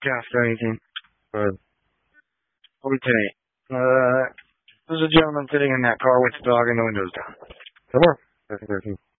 podcast or anything. But Okay. There's a gentleman sitting in that car with the dog and the windows down. come on. I think